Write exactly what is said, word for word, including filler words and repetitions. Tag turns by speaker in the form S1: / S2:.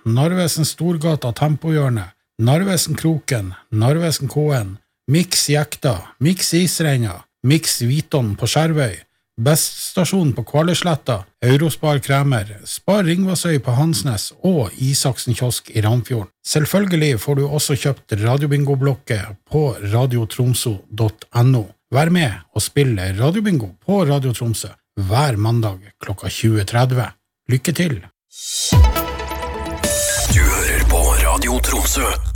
S1: Narvesen Storgata Tempohjørnet, Narvesen Kroken, Narvesen K N, Mix Jekta, Mix Isreina, Mix Viton på Skjervøy, Beststasjon på Kvaløysletta, Eurospar Kremer, Spar Ringvassøy på Hansnes og Isaksen Kiosk i Ramfjorden. Selvfølgelig får du også kjøpt radiobingo-blokket på radiotromso punktum no. Vær med og spille radiobingo på Radio Tromsø hver mandag klokka tjue tretti. Lykke til!
S2: Du hører på Radio Tromsø.